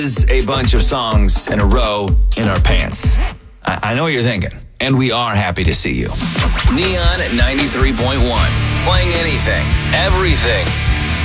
is a bunch of songs in a row in our pants. I know what you're thinking, and we are happy to see you. Neon 93.1, playing anything, everything